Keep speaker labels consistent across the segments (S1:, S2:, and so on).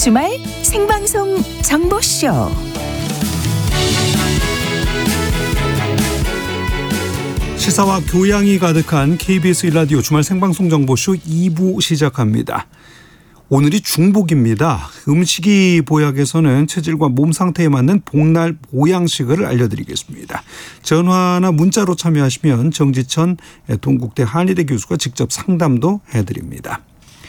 S1: 주말 생방송 정보쇼.
S2: 시사와 교양이 가득한 KBS 1라디오 주말 생방송 정보쇼 2부 시작합니다. 오늘이 중복입니다. 음식이 보약에서는 체질과 몸 상태에 맞는 복날 보양식을 알려드리겠습니다. 전화나 문자로 참여하시면 정지천 동국대 한의대 교수가 직접 상담도 해드립니다.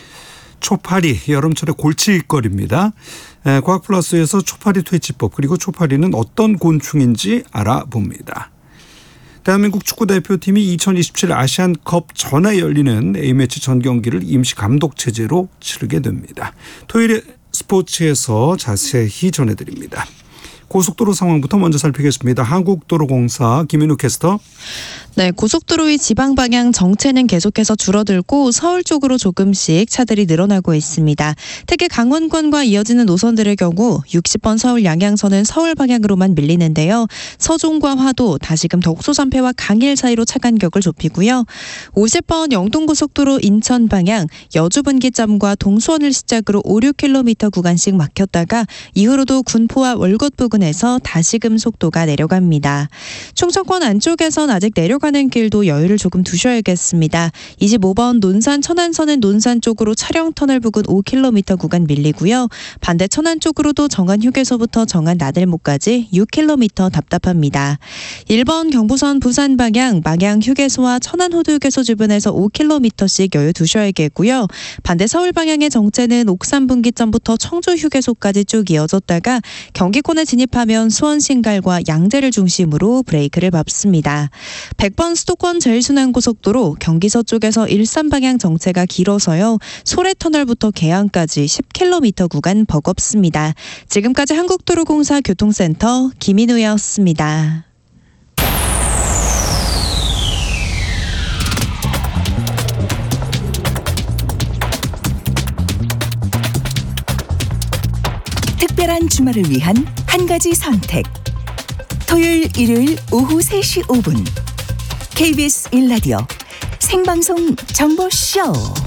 S2: 초파리, 여름철에 골칫거리입니다. 과학플러스에서 초파리 퇴치법 그리고 초파리는 어떤 곤충인지 알아봅니다. 대한민국 축구대표팀이 2027 아시안컵 전에 열리는 A매치 전 경기를 임시 감독 체제로 치르게 됩니다. 토요일에 스포츠에서 자세히 전해드립니다. 고속도로 상황부터 먼저 살피겠습니다. 한국도로공사 김인우 캐스터.
S3: 네, 고속도로의 지방 방향 정체는 계속해서 줄어들고 서울 쪽으로 조금씩 차들이 늘어나고 있습니다. 특히 강원권과 이어지는 노선들의 경우 60번 서울 양양선은 서울 방향으로만 밀리는데요. 서종과 화도, 다시금 덕소산패와 강일 사이로 차 간격을 좁히고요. 50번 영동고속도로 인천 방향 여주분기점과 동수원을 시작으로 5, 6km 구간씩 막혔다가 이후로도 군포와 월곶 부근에서 다시금 속도가 내려갑니다. 충청권 안쪽에선 아직 내려가는 길도 여유를 조금 두셔야겠습니다. 25번 논산 천안선은 논산 쪽으로 차량 터널 부근 5km 구간 밀리고요. 반대 천안 쪽으로도 정안 휴게소부터 정안 나들목까지 6km 답답합니다. 1번 경부선 부산 방향 망양 휴게소와 천안 호두 휴게소 주변에서 5km씩 여유 두셔야겠고요. 반대 서울 방향의 정체는 옥산 분기점부터 청주 휴게소까지 쭉 이어졌다가 경기권에 진입하면 수원 신갈과 양재를 중심으로 브레이크를 밟습니다. 100번 수도권 제일순환고속도로 경기서 쪽에서 일산 방향 정체가 길어서요. 소래터널부터 계양까지 10km 구간 버겁습니다. 지금까지 한국도로공사 교통센터 김인우였습니다.
S1: 특별한 주말을 위한 한 가지 선택. 토요일, 일요일 오후 3시 5분 KBS 1라디오 생방송 정보쇼.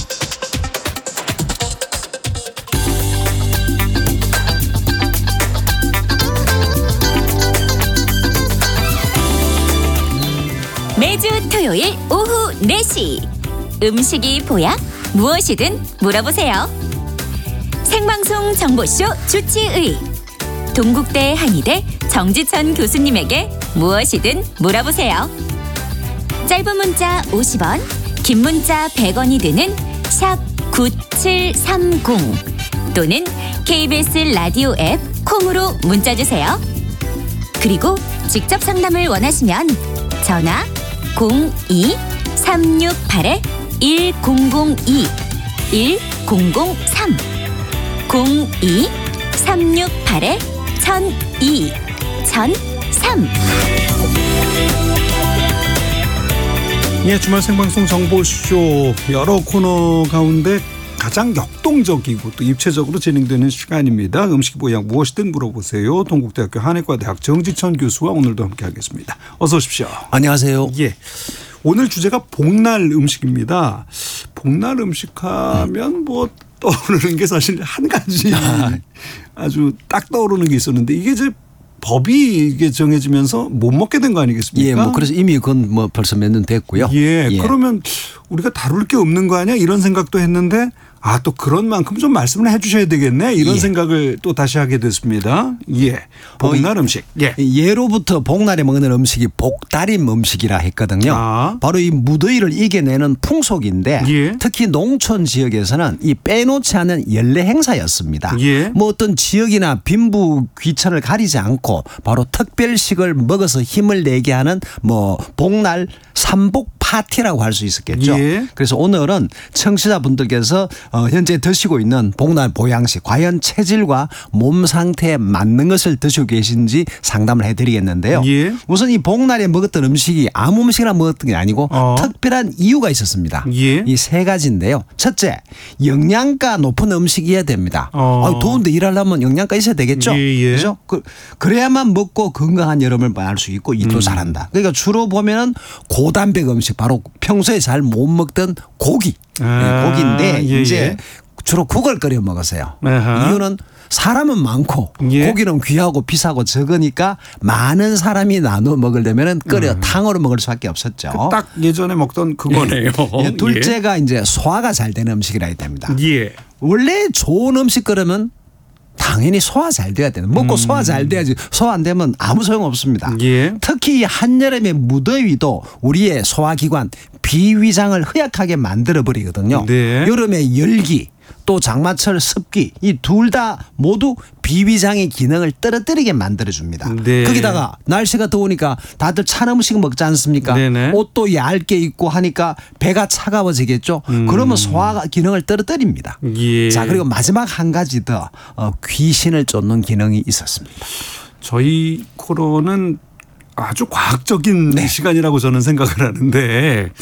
S4: 매주 토요일 오후 4시 음식이 보약 무엇이든 물어보세요. 생방송 정보쇼 주치의 동국대 한의대 정지천 교수님에게 무엇이든 물어보세요. 짧은 문자 50원, 긴 문자 100원이 드는 샵 9730 또는 KBS 라디오 앱 콩으로 문자 주세요. 그리고 직접 상담을 원하시면 전화 02-368-1002 1003 02-368-1002 1003.
S2: 예, 주말 생방송 정보쇼 여러 코너 가운데 가장 역동적이고 또 입체적으로 진행되는 시간입니다. 음식 보약 무엇이든 물어보세요. 동국대학교 한의과대학 정지천 교수와 오늘도 함께하겠습니다. 어서 오십시오.
S5: 안녕하세요.
S2: 예, 오늘 주제가 복날 음식입니다. 복날 음식하면 뭐 떠오르는 게 사실 한 가지 아주 딱 떠오르는 게 있었는데 이게 이제 법이 이게 정해지면서 못 먹게 된 거 아니겠습니까?
S5: 예, 뭐 그래서 이미 그건 뭐 벌써 몇 년 됐고요.
S2: 예,
S5: 예.
S2: 그러면 우리가 다룰 게 없는 거 아니야? 이런 생각도 했는데 또 그런 만큼 좀 말씀을 해 주셔야 되겠네. 이런
S5: 예.
S2: 생각을 또 다시 하게 됐습니다. 예. 복날 음식. 예.
S5: 예로부터 복날에 먹는 음식이 복다림 음식이라 했거든요. 바로 이 무더위를 이겨내는 풍속인데
S2: 예.
S5: 특히 농촌 지역에서는 이 빼놓지 않은 연례 행사였습니다.
S2: 예.
S5: 뭐 어떤 지역이나 빈부 귀천을 가리지 않고 바로 특별식을 먹어서 힘을 내게 하는 뭐 복날 삼복 파티라고 할 수 있었겠죠.
S2: 예.
S5: 그래서 오늘은 청취자분들께서 현재 드시고 있는 복날 보양식 과연 체질과 몸 상태에 맞는 것을 드시고 계신지 상담을 해드리겠는데요.
S2: 예.
S5: 우선 이 복날에 먹었던 음식이 아무 음식이나 먹었던 게 아니고 특별한 이유가 있었습니다.
S2: 예.
S5: 이 세 가지인데요. 첫째, 영양가 높은 음식이어야 됩니다. 더운데 일하려면 영양가 있어야 되겠죠.
S2: 예.
S5: 그렇죠? 그래야만 먹고 건강한 여름을 만날 수 있고 일도 잘한다. 그러니까 주로 보면은 고단백 음식 바로 평소에 잘 못 먹던 고기. 고기인데
S2: 예.
S5: 이제 주로 국을 끓여 먹었어요.
S2: 아하.
S5: 이유는 사람은 많고
S2: 예.
S5: 고기는 귀하고 비싸고 적으니까 많은 사람이 나눠 먹으려면 끓여 탕으로 먹을 수밖에 없었죠.
S2: 딱 예전에 먹던 그거네요.
S5: 예, 둘째가 이제 소화가 잘 되는 음식이라 됩니다.
S2: 예.
S5: 원래 좋은 음식 끓으면 당연히 소화 잘 돼야 되는. 먹고 소화 잘 돼야지. 소화 안 되면 아무 소용 없습니다.
S2: 예.
S5: 특히 한여름의 무더위도 우리의 소화기관 비위장을 허약하게 만들어 버리거든요.
S2: 네.
S5: 여름의 열기 또 장마철 습기 이 둘 다 모두 비위장의 기능을 떨어뜨리게 만들어줍니다.
S2: 네.
S5: 거기다가 날씨가 더우니까 다들 찬 음식 먹지 않습니까?
S2: 네네.
S5: 옷도 얇게 입고 하니까 배가 차가워지겠죠. 그러면 소화 기능을 떨어뜨립니다.
S2: 예.
S5: 자, 그리고 마지막 한 가지 더 귀신을 쫓는 기능이 있었습니다.
S2: 저희 코너는 아주 과학적인
S5: 네.
S2: 시간이라고 저는 생각을 하는데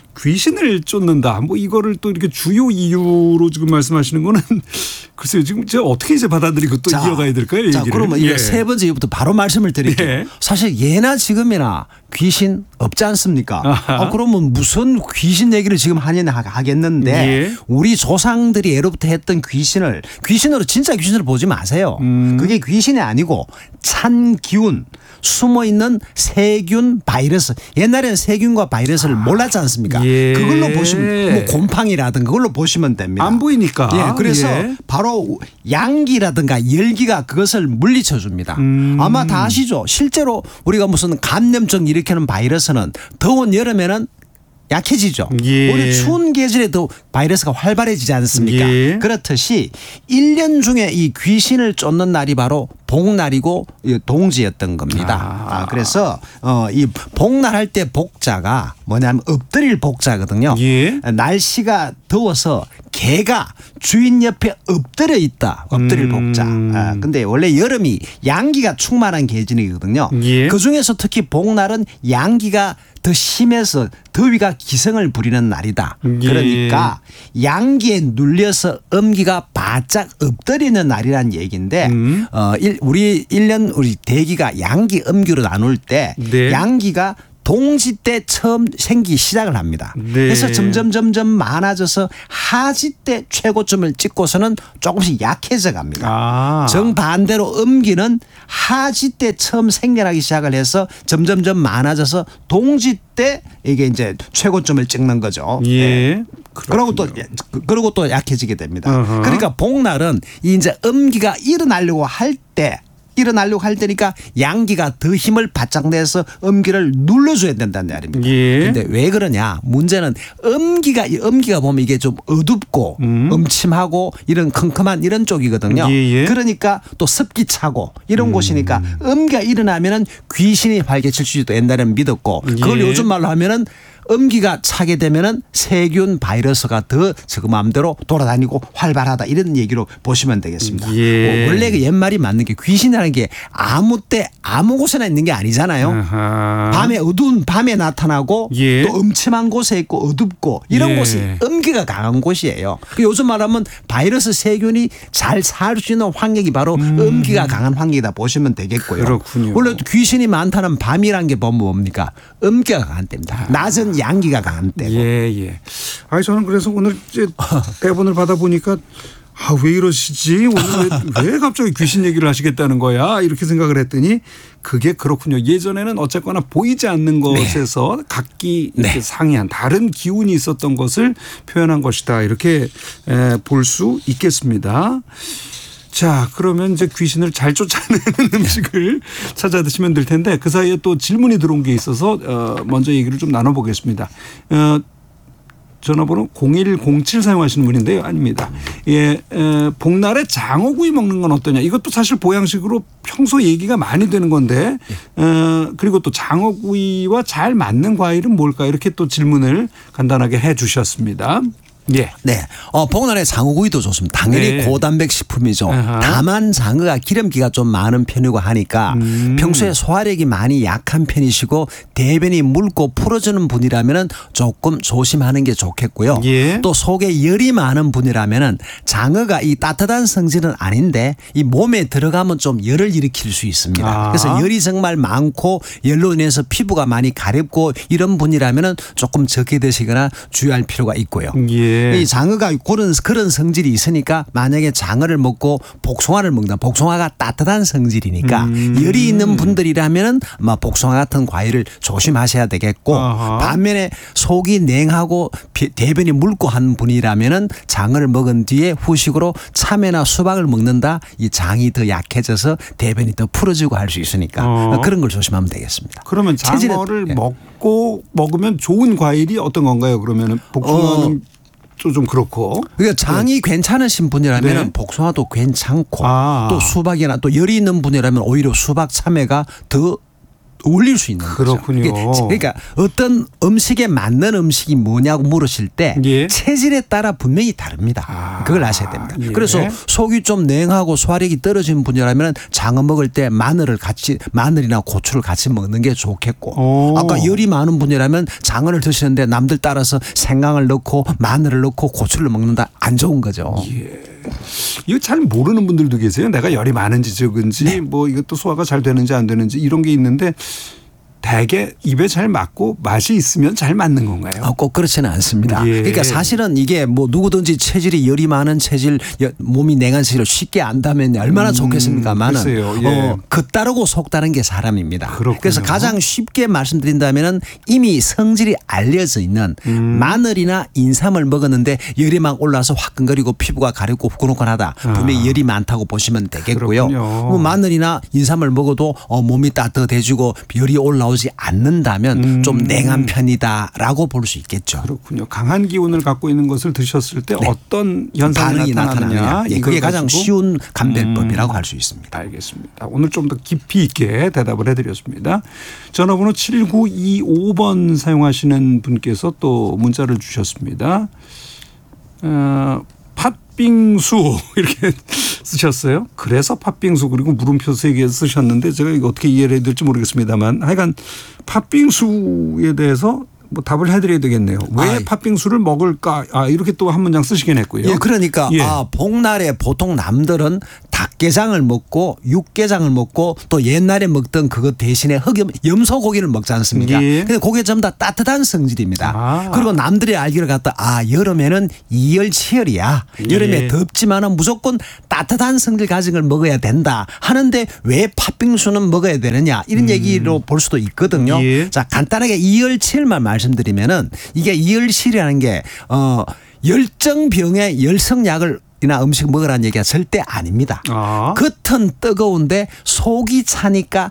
S2: 귀신을 쫓는다. 뭐 이거를 또 이렇게 주요 이유로 지금 말씀하시는 거는 글쎄요. 지금 제가 어떻게 이제 받아들이고 또 이어가야 될까요?
S5: 자,
S2: 얘기를.
S5: 그러면
S2: 예.
S5: 이거 세 번째 이유부터 바로 말씀을 드릴게요.
S2: 예.
S5: 사실 예나 지금이나 귀신 없지 않습니까?
S2: 아하.
S5: 그러면 무슨 귀신 얘기를 지금 하겠는데
S2: 예.
S5: 우리 조상들이 예로부터 했던 귀신으로 진짜 귀신으로 보지 마세요. 그게 귀신이 아니고 찬 기운 숨어 있는 세균 바이러스. 옛날에는 세균과 바이러스를 몰랐지 않습니까?
S2: 예.
S5: 그걸로 보시면 뭐 곰팡이라든가 그걸로 보시면 됩니다.
S2: 안 보이니까.
S5: 예, 그래서
S2: 예.
S5: 바로 양기라든가 열기가 그것을 물리쳐 줍니다. 아마 다 아시죠? 실제로 우리가 무슨 감염증 일으키는 바이러스는 더운 여름에는 약해지죠.
S2: 예.
S5: 오히려 추운 계절에 더 바이러스가 활발해지지 않습니까?
S2: 예.
S5: 그렇듯이 1년 중에 이 귀신을 쫓는 날이 바로 복날이고 동지였던 겁니다. 그래서 이 복날 할 때 복자가 뭐냐면 엎드릴 복자거든요.
S2: 예.
S5: 날씨가 더워서 개가 주인 옆에 엎드려 있다. 엎드릴 복자. 근데 원래 여름이 양기가 충만한 계절이거든요.
S2: 예.
S5: 그중에서 특히 복날은 양기가 더 심해서 더위가 기승을 부리는 날이다.
S2: 예.
S5: 그러니까 양기에 눌려서 음기가 바짝 엎드리는 날이란 얘기인데 우리 1년 우리 대기가 양기 음기로 나눌 때
S2: 네.
S5: 양기가 동지 때 처음 생기기 시작을 합니다.
S2: 네.
S5: 그래서 점점 많아져서 하지 때 최고점을 찍고서는 조금씩 약해져 갑니다. 정반대로 음기는 하지 때 처음 생겨나기 시작을 해서 점점 많아져서 동지 때 이게 이제 최고점을 찍는 거죠.
S2: 예.
S5: 네. 그러고 또 약해지게 됩니다.
S2: 어허.
S5: 그러니까 복날은 이제 음기가 일어나려고 할 때니까 양기가 더 힘을 바짝 내서 음기를 눌러줘야 된다는 말입니다.
S2: 예.
S5: 그런데 왜 그러냐? 문제는 음기가 보면 이게 좀 어둡고 음침하고 이런 컴컴한 이런 쪽이거든요.
S2: 예.
S5: 그러니까 또 습기 차고 이런 곳이니까 음기가 일어나면은 귀신이 발개칠 수도 옛날에는 믿었고 그걸
S2: 예.
S5: 요즘 말로 하면은 음기가 차게 되면은 세균 바이러스가 더 그 마음대로 돌아다니고 활발하다 이런 얘기로 보시면 되겠습니다.
S2: 예.
S5: 원래 그 옛말이 맞는 게 귀신이라는 게 아무 때 아무 곳에나 있는 게 아니잖아요.
S2: 아하.
S5: 밤에 어두운 밤에 나타나고
S2: 예.
S5: 또 음침한 곳에 있고 어둡고 이런
S2: 예.
S5: 곳이 음기가 강한 곳이에요. 요즘 말하면 바이러스 세균이 잘 살 수 있는 환경이 바로 음기가 강한 환경이다 보시면 되겠고요.
S2: 그렇군요.
S5: 원래 귀신이 많다는 밤이란 게 보면 뭡니까? 음기가 강한 때입니다. 낮은 양기가 강한 때고.
S2: 예. 아니 저는 그래서 오늘 이제 대본을 받아보니까 왜 이러시지? 오늘 왜 갑자기 귀신 얘기를 하시겠다는 거야? 이렇게 생각을 했더니 그게 그렇군요. 예전에는 어쨌거나 보이지 않는 것에서 각기 이렇게 상이한 다른 기운이 있었던 것을 표현한 것이다. 이렇게 볼 수 있겠습니다. 자, 그러면 이제 귀신을 잘 쫓아내는 음식을 찾아 드시면 될 텐데 그 사이에 또 질문이 들어온 게 있어서 먼저 얘기를 좀 나눠보겠습니다. 전화번호 0107 사용하시는 분인데요. 아닙니다. 예, 복날에 장어구이 먹는 건 어떠냐. 이것도 사실 보양식으로 평소 얘기가 많이 되는 건데 그리고 또 장어구이와 잘 맞는 과일은 뭘까 이렇게 또 질문을 간단하게 해 주셨습니다. 예.
S5: 네. 복날에 장어구이도 좋습니다. 당연히
S2: 네.
S5: 고단백 식품이죠.
S2: 아하.
S5: 다만 장어가 기름기가 좀 많은 편이고 하니까 평소에 소화력이 많이 약한 편이시고 대변이 묽고 풀어지는 분이라면 조금 조심하는 게 좋겠고요.
S2: 예.
S5: 또 속에 열이 많은 분이라면 장어가 이 따뜻한 성질은 아닌데 이 몸에 들어가면 좀 열을 일으킬 수 있습니다. 그래서 열이 정말 많고 열로 인해서 피부가 많이 가렵고 이런 분이라면 조금 적게 드시거나 주의할 필요가 있고요.
S2: 예.
S5: 이 장어가 그런 성질이 있으니까 만약에 장어를 먹고 복숭아를 먹는다. 복숭아가 따뜻한 성질이니까 열이 있는 분들이라면은 아마 복숭아 같은 과일을 조심하셔야 되겠고 반면에 속이 냉하고 대변이 묽고 한 분이라면은 장어를 먹은 뒤에 후식으로 참외나 수박을 먹는다. 이 장이 더 약해져서 대변이 더 풀어지고 할 수 있으니까 그런 걸 조심하면 되겠습니다.
S2: 그러면 장어를 먹으면 좋은 과일이 어떤 건가요? 그러면 복숭아는 좀 그렇고.
S5: 그러니까 장이 괜찮으신 분이라면 복숭아도 괜찮고 또 수박이나 또 열이 있는 분이라면 오히려 수박, 참외가 더 올릴 수 있는
S2: 그렇군요.
S5: 거죠. 그러니까 어떤 음식에 맞는 음식이 뭐냐고 물으실 때 체질에 따라 분명히 다릅니다. 그걸 아셔야 됩니다. 그래서 속이 좀 냉하고 소화력이 떨어진 분이라면 장어 먹을 때 마늘이나 고추를 같이 먹는 게 좋겠고 아까 열이 많은 분이라면 장어를 드시는데 남들 따라서 생강을 넣고 마늘을 넣고 고추를 먹는다 안 좋은 거죠.
S2: 이거 잘 모르는 분들도 계세요. 내가 열이 많은지 적은지 뭐 이것도 소화가 잘 되는지 안 되는지 이런 게 있는데 대개 입에 잘 맞고 맛이 있으면 잘 맞는 건가요?
S5: 꼭 그렇지는 않습니다. 그러니까 사실은 이게 뭐 누구든지 체질이 열이 많은 체질, 몸이 냉한 체질을 쉽게 안다면 얼마나 좋겠습니까만은 겉 다르고 속 다른 게 사람입니다.
S2: 그렇군요.
S5: 그래서 가장 쉽게 말씀드린다면은 이미 성질이 알려져 있는 마늘이나 인삼을 먹었는데 열이 막 올라서 화끈거리고 피부가 가렵고 후끈후끈하다. 분명히 열이 많다고 보시면 되겠고요. 뭐 마늘이나 인삼을 먹어도 몸이 따뜻해지고 열이 올라오지 않는다면 좀 냉한 편이다라고 볼 수 있겠죠.
S2: 그렇군요. 강한 기운을 갖고 있는 것을 드셨을 때 어떤 현상이 나타나느냐.
S5: 그게 가장 쉬운 감별법이라고 할 수 있습니다.
S2: 알겠습니다. 오늘 좀 더 깊이 있게 대답을 해드렸습니다. 전화번호 7925번 사용하시는 분께서 또 문자를 주셨습니다. 팥빙수 이렇게 쓰셨어요. 그래서 팥빙수 그리고 물음표 3개 쓰셨는데 제가 이거 어떻게 이해를 해야 될지 모르겠습니다만 하여간 팥빙수에 대해서 뭐 답을 해드려야 되겠네요. 왜 팥빙수를 먹을까? 이렇게 또 한 문장 쓰시긴 했고요.
S5: 그러니까 복날에 보통 남들은 닭게장을 먹고 육개장을 먹고 또 옛날에 먹던 그것 대신에 염소고기를 먹지 않습니까? 근데 그게 전부 다 따뜻한 성질입니다. 그리고 남들이 알기를 갖다 여름에는 이열치열이야. 여름에 덥지만은 무조건 따뜻한 성질 가진 걸 먹어야 된다 하는데 왜 팥빙수는 먹어야 되느냐 이런 얘기로 볼 수도 있거든요. 자, 간단하게 이열치열만 말씀드리면은 이게 이열치열이라는 게 열정병에 열성약을 이나 음식 먹으라는 얘기가 절대 아닙니다. 겉은 뜨거운데 속이 차니까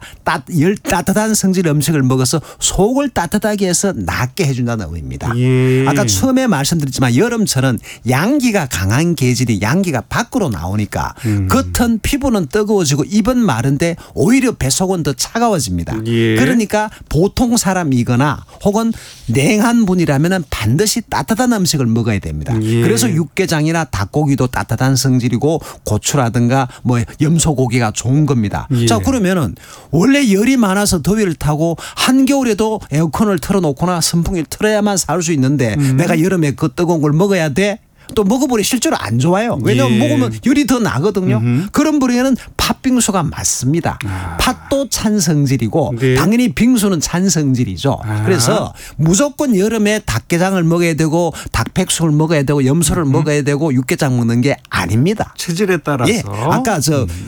S5: 따뜻한 성질 음식을 먹어서 속을 따뜻하게 해서 낫게 해준다는 의미입니다. 아까 처음에 말씀드렸지만 여름철은 양기가 강한 계절이 양기가 밖으로 나오니까 겉은 피부는 뜨거워지고 입은 마른데 오히려 뱃속은 더 차가워집니다. 그러니까 보통 사람이거나 혹은 냉한 분이라면 반드시 따뜻한 음식을 먹어야 됩니다. 그래서 육개장이나 닭고기도 따뜻한 성질이고 고추라든가 뭐 염소고기가 좋은 겁니다. 자, 그러면은 원래 열이 많아서 더위를 타고 한겨울에도 에어컨을 틀어놓거나 선풍기를 틀어야만 살 수 있는데 내가 여름에 그 뜨거운 걸 먹어야 돼? 또 먹어보니 실제로 안 좋아요. 왜냐하면 먹으면 열이 더 나거든요. 그런 분에게는 팥빙수가 맞습니다. 팥도 찬 성질이고 당연히 빙수는 찬 성질이죠. 그래서 무조건 여름에 닭게장을 먹어야 되고 닭백숙을 먹어야 되고 염소를 먹어야 되고 육개장 먹는 게 아닙니다.
S2: 체질에 따라서.
S5: 아까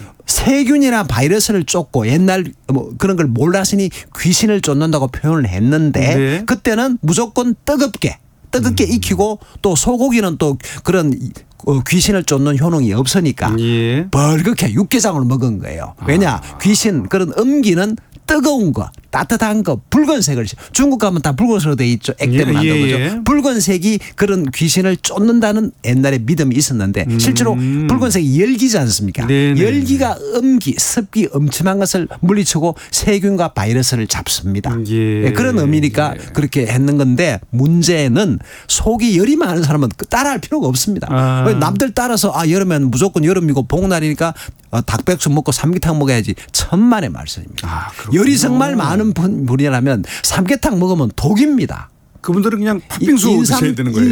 S5: 세균이나 바이러스를 쫓고 옛날 뭐 그런 걸 몰랐으니 귀신을 쫓는다고 표현을 했는데 그때는 무조건 뜨겁게 익히고 또 소고기는 또 그런 귀신을 쫓는 효능이 없으니까 벌겋게 육개장을 먹은 거예요. 왜냐 귀신 그런 음기는 뜨거운 거 따뜻한 거 붉은색을 중국 가면 다 붉은색으로 돼 있죠. 액땜 만든 거죠. 붉은색이 그런 귀신을 쫓는다는 옛날에 믿음이 있었는데 실제로 붉은색이 열기지 않습니까? 열기가 음기 습기 엄침한 것을 물리치고 세균과 바이러스를 잡습니다. 그런 의미니까 그렇게 했는 건데 문제는 속이 열이 많은 사람은 따라할 필요가 없습니다. 남들 따라서 여름엔 무조건 여름이고 복날이니까 닭백숙 먹고 삼계탕 먹어야지 천만의 말씀입니다. 열이 정말 많은 분이라면 삼계탕 먹으면 독입니다.
S2: 그분들은 그냥 팥빙수 드셔야 되는 거예요.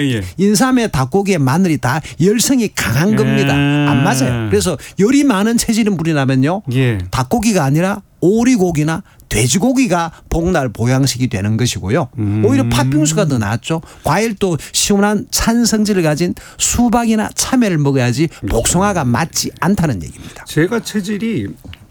S5: 인삼의 닭고기에 마늘이 다 열성이 강한 겁니다. 안 맞아요. 그래서 열이 많은 체질인 분이라면요. 닭고기가 아니라 오리고기나 돼지고기가 복날 보양식이 되는 것이고요. 오히려 팥빙수가 더 낫죠. 과일도 시원한 찬 성질을 가진 수박이나 참외를 먹어야지 복숭아가 맞지 않다는 얘기입니다.
S2: 제가 체질이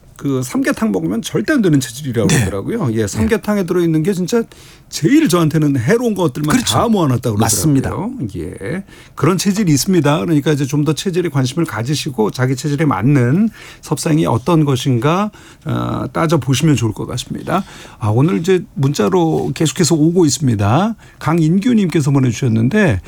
S2: 그 삼계탕 먹으면 절대 안 되는 체질이라고 그러더라고요. 예, 삼계탕에 들어있는 게 진짜 제일 저한테는 해로운 것들만
S5: 그렇죠.
S2: 다 모아놨다고 그러더라고요.
S5: 맞습니다.
S2: 예, 그런 체질이 있습니다. 그러니까 이제 좀 더 체질에 관심을 가지시고 자기 체질에 맞는 섭상이 어떤 것인가 따져 보시면 좋을 것 같습니다. 오늘 이제 문자로 계속해서 오고 있습니다. 강인규님께서 보내주셨는데.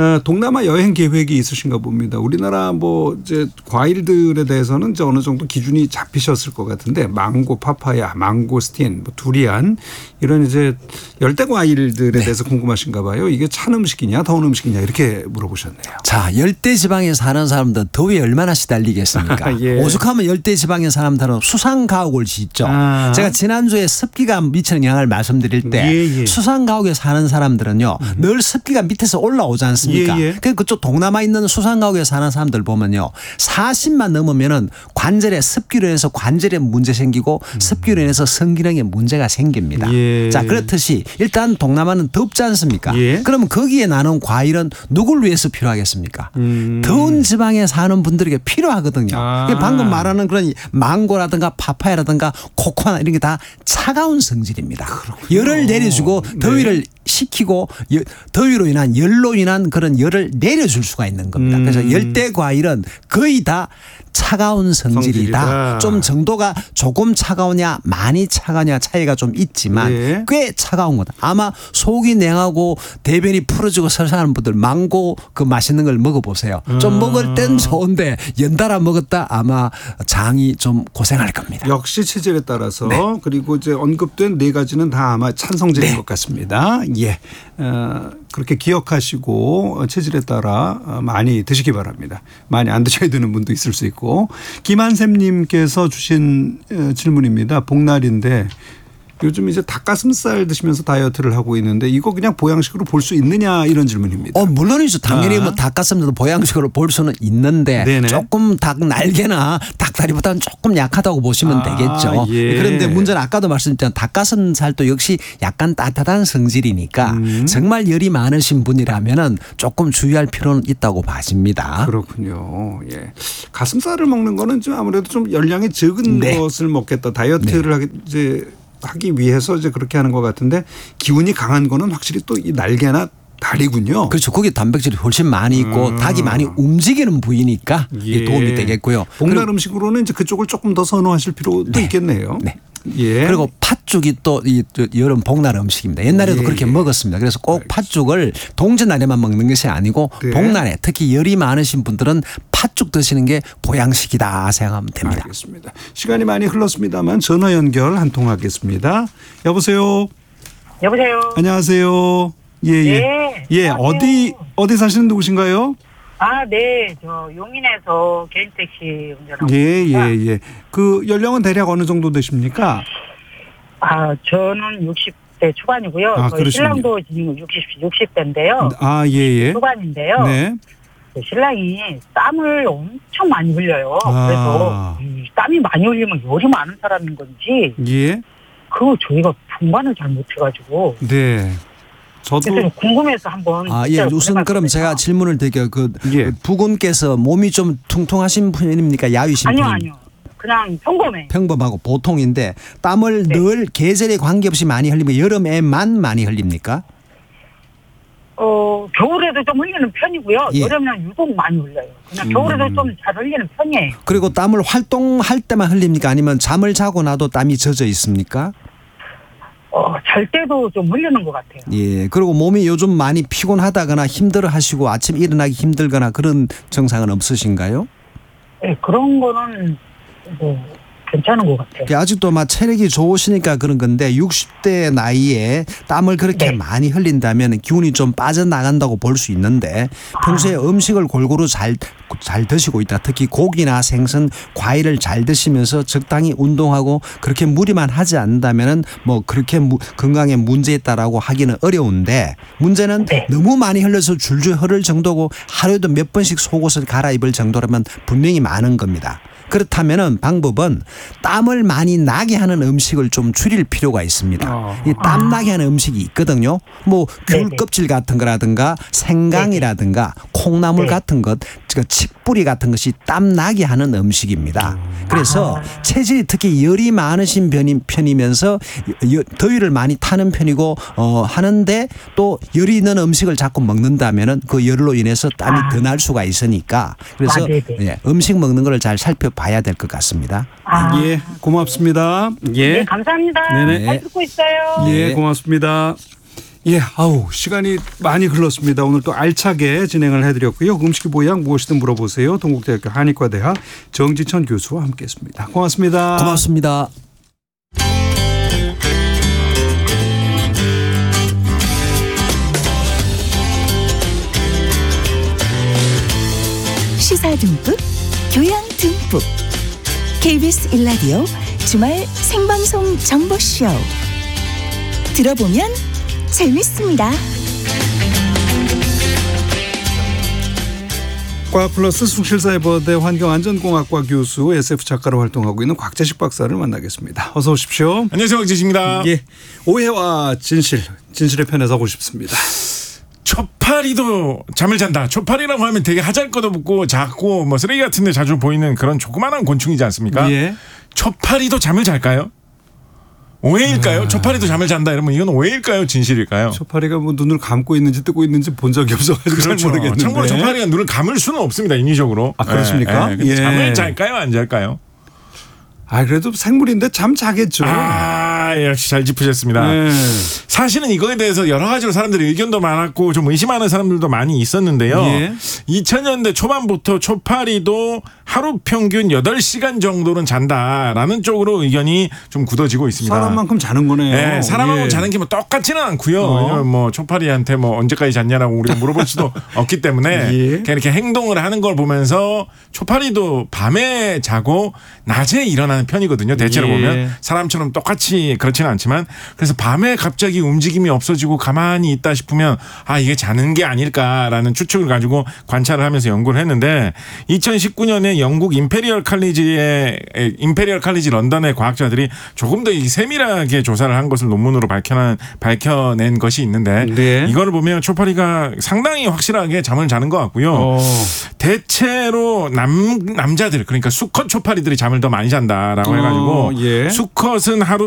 S2: 동남아 여행 계획이 있으신가 봅니다. 우리나라 뭐 이제 과일들에 대해서는 이제 어느 정도 기준이 잡히셨을 것 같은데 망고, 파파야, 망고스틴, 뭐 두리안 이런 이제 열대 과일들에 대해서 궁금하신가 봐요. 이게 찬 음식이냐 더운 음식이냐 이렇게 물어보셨네요.
S5: 자, 열대 지방에 사는 사람들 더위에 얼마나 시달리겠습니까?
S2: 예.
S5: 오죽하면 열대 지방에 사람들은 수상 가옥을 짓죠. 제가 지난주에 습기가 미치는 영향을 말씀드릴 때 수상 가옥에 사는 사람들은요 늘 습기가 밑에서 올라오지 않습니까? 그러니까 그쪽 동남아 있는 수상 가옥에 사는 사람들 보면요 40만 넘으면은 관절에 습기로 인해서 관절에 문제 생기고 습기로 인해서 성기능에 문제가 생깁니다. 자, 그렇듯이 일단 동남아는 덥지 않습니까? 그러면 거기에 나는 과일은 누굴 위해서 필요하겠습니까? 더운 지방에 사는 분들에게 필요하거든요. 방금 말하는 그런 망고라든가 파파야라든가 코코나 이런 게 다 차가운 성질입니다. 열을 내려주고 더위를 식히고 더위로 인한 열로 인한 그런 열을 내려줄 수가 있는 겁니다. 그래서 열대 과일은 거의 다 차가운 성질이다. 좀 정도가 조금 차가우냐 많이 차가우냐 차이가 좀 있지만 꽤 차가운 거다. 아마 속이 냉하고 대변이 풀어지고 설사하는 분들 망고 그 맛있는 걸 먹어보세요. 좀 먹을 땐 좋은데 연달아 먹었다 아마 장이 좀 고생할 겁니다.
S2: 역시 체질에 따라서 그리고 이제 언급된 네 가지는 다 아마 찬 성질인 것 같습니다. 예, 그렇게 기억하시고 체질에 따라 많이 드시기 바랍니다. 많이 안 드셔야 되는 분도 있을 수 있고. 김한샘님께서 주신 질문입니다. 복날인데 요즘 이제 닭가슴살 드시면서 다이어트를 하고 있는데 이거 그냥 보양식으로 볼 수 있느냐 이런 질문입니다.
S5: 물론이죠. 당연히 뭐 닭가슴살도 보양식으로 볼 수는 있는데 조금 닭 날개나 닭다리보다는 조금 약하다고 보시면 되겠죠. 그런데 문제는 아까도 말씀드렸지만 닭가슴살도 역시 약간 따뜻한 성질이니까 정말 열이 많으신 분이라면은 조금 주의할 필요는 있다고 봐집니다.
S2: 그렇군요. 예. 가슴살을 먹는 거는 좀 아무래도 좀 열량이 적은 것을 먹겠다. 다이어트를 하기 위해서 이제 그렇게 하는 것 같은데 기운이 강한 거는 확실히 또 이 날개나 다리군요.
S5: 그렇죠. 거기 단백질이 훨씬 많이 있고 닭이 많이 움직이는 부위니까 도움이 되겠고요.
S2: 복날 음식으로는 이제 그쪽을 조금 더 선호하실 필요도 있겠네요.
S5: 그리고 팥죽이 또 이 여름 복날 음식입니다. 옛날에도 그렇게 먹었습니다. 그래서 꼭 팥죽을 동짓날에만 먹는 것이 아니고 복날에 특히 열이 많으신 분들은 팥죽 드시는 게 보양식이다 생각하면 됩니다.
S2: 알겠습니다. 시간이 많이 흘렀습니다만 전화 연결 한 통 하겠습니다. 여보세요.
S6: 여보세요.
S2: 안녕하세요. 예. 어디 사시는 누구신가요?
S6: 네. 저 용인에서 개인 택시 운전하고 있습니다.
S2: 예. 그 연령은 대략 어느 정도 되십니까?
S6: 저는 60대 초반이고요. 저희 신랑도 지금 60대인데요.
S2: 예.
S6: 초반인데요.
S2: 네.
S6: 신랑이 땀을 엄청 많이 흘려요. 그래서 땀이 많이 흘리면 열이 많은 사람인 건지 그거 저희가 분간을 잘 못해가지고 저도 궁금해서 한번
S5: 우선 그럼 제가 질문을 드릴게요. 부군께서 몸이 좀 퉁퉁하신 편입니까? 야위신 편입니까?
S6: 아니요. 그냥
S5: 평범하고 보통인데 땀을 늘 계절에 관계없이 많이 흘리면 여름에만 많이 흘립니까?
S6: 겨울에도 좀 흘리는 편이고요. 여름에는 유독 많이 흘려요. 그냥 겨울에도 좀 잘 흘리는 편이에요.
S5: 그리고 땀을 활동할 때만 흘립니까? 아니면 잠을 자고 나도 땀이 젖어 있습니까?
S6: 잘 때도 좀 흘리는 것 같아요.
S5: 그리고 몸이 요즘 많이 피곤하다거나 힘들어 하시고 아침 일어나기 힘들거나 그런 증상은 없으신가요?
S6: 그런 거는 괜찮은 것 같아요.
S5: 아직도 체력이 좋으시니까 그런 건데 60대 나이에 땀을 그렇게 많이 흘린다면 기운이 좀 빠져나간다고 볼 수 있는데 평소에 음식을 골고루 잘 드시고 있다. 특히 고기나 생선, 과일을 잘 드시면서 적당히 운동하고 그렇게 무리만 하지 않는다면 그렇게 건강에 문제 있다라고 하기는 어려운데 문제는 너무 많이 흘려서 줄줄 흐를 정도고 하루에도 몇 번씩 속옷을 갈아입을 정도라면 분명히 많은 겁니다. 그렇다면은 방법은 땀을 많이 나게 하는 음식을 좀 줄일 필요가 있습니다. 이 땀 나게 하는 음식이 있거든요. 뭐 귤 껍질 같은 거라든가 생강이라든가 콩나물 같은 것, 칡뿌리 같은 것이 땀 나게 하는 음식입니다. 그래서 체질이 특히 열이 많으신 편이면서 더위를 많이 타는 편이고 하는데 또 열이 있는 음식을 자꾸 먹는다면은 그 열로 인해서 땀이 더 날 수가 있으니까 그래서 예, 음식 먹는 걸 잘 살펴봐야 될 것 같습니다.
S2: 예, 고맙습니다. 예,
S6: 네, 감사합니다.
S2: 네네.
S6: 잘 듣고 있어요.
S2: 예, 고맙습니다. 예, 시간이 많이 흘렀습니다. 오늘 또 알차게 진행을 해드렸고요. 음식 보양 무엇이든 물어보세요. 동국대학교 한의과대학 정지천 교수와 함께했습니다. 고맙습니다.
S5: 고맙습니다.
S1: 시사 듬뿍, 교양 듬뿍. KBS 1라디오 주말 생방송 정보쇼. 들어보면 재밌습니다.
S2: 과학플러스 숭실사이버대 환경안전공학과 교수 SF 작가로 활동하고 있는 곽재식 박사를 만나겠습니다. 어서 오십시오.
S7: 안녕하세요. 곽재식입니다.
S2: 예, 오해와 진실의 편에 서고 싶습니다.
S7: 초파리도 잠을 잔다. 초파리라고 하면 되게 하잘것없고 작고 뭐 쓰레기 같은 데 자주 보이는 그런 조그마한 곤충이지 않습니까?
S2: 예.
S7: 초파리도 잠을 잘까요? 오해일까요? 초파리도 잠을 잔다 이러면 이건 오해일까요? 진실일까요?
S2: 초파리가 뭐 눈을 감고 있는지 뜨고 있는지 본 적이 없어가지고
S7: 그렇죠.
S2: 잘 모르겠는데.
S7: 참고로 초파리가 눈을 감을 수는 없습니다. 인위적으로.
S2: 아, 그렇습니까?
S7: 근데 잠을 잘까요? 안 잘까요?
S2: 그래도 생물인데 잠 자겠죠.
S7: 역시 잘 짚으셨습니다. 사실은 이거에 대해서 여러 가지로 사람들이 의견도 많았고 좀 의심하는 사람들도 많이 있었는데요. 2000년대 초반부터 초파리도 하루 평균 8시간 정도는 잔다라는 쪽으로 의견이 좀 굳어지고 있습니다.
S2: 사람만큼 자는 거네요.
S7: 네, 사람하고 자는 게 뭐 똑같지는 않고요. 왜냐면 뭐 초파리한테 뭐 언제까지 잤냐라고 우리가 물어볼 수도 없기 때문에 그냥 이렇게 행동을 하는 걸 보면서 초파리도 밤에 자고 낮에 일어나는 편이거든요. 대체로 보면 사람처럼 똑같이 그렇지는 않지만 그래서 밤에 갑자기 움직임이 없어지고 가만히 있다 싶으면 이게 자는 게 아닐까라는 추측을 가지고 관찰을 하면서 연구를 했는데 2019년에 영국 임페리얼 칼리지 런던의 과학자들이 조금 더 세밀하게 조사를 한 것을 논문으로 밝혀낸 것이 있는데 이거를 보면 초파리가 상당히 확실하게 잠을 자는 것 같고요. 대체로 남자들 그러니까 수컷 초파리들이 잠을 더 많이 잔다라고 해가지고 수컷은 하루